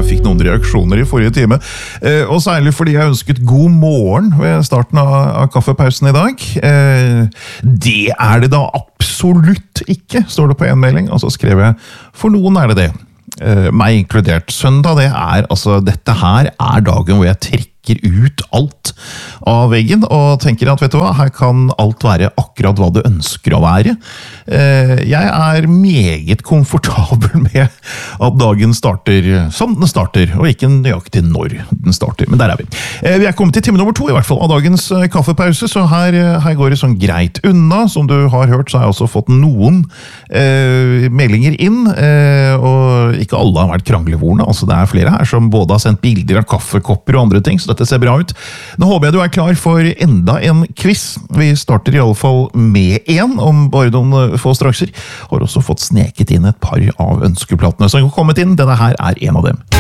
jeg fikk noen reaksjoner i forrige time. Og særlig fordi jeg ønsket god morgen ved starten av kaffepausen i dag. Det er det da absolutt ikke, står det på en melding. Og så skrev jeg, for noen er det det. Meg inkludert. Søndag, dette her er dagen hvor jeg trekker ut alt av veggen, og tenker at, vet du hva, her kan alt være akkurat hva du ønsker å være. Jeg er meget komfortabel med at dagen starter som den starter, og ikke nøyaktig når den starter, men der er vi. Vi er kommet til time nummer 2 i hvert fall av dagens kaffepause, så her går det sånn greit unna. Som du har hørt, så har jeg også fått noen meldinger inn, og ikke alle har vært kranglevorne, altså det er flere her som både har sendt bilder av kaffekopper og andre ting, så dette ser bra ut. Nå håper jeg du er klar for enda en quiz. Vi starter i alle fall med en, om bare noen få strakser. Har også fått sneket inn et par av ønskeplatene som har kommet inn. Denne her er en av dem.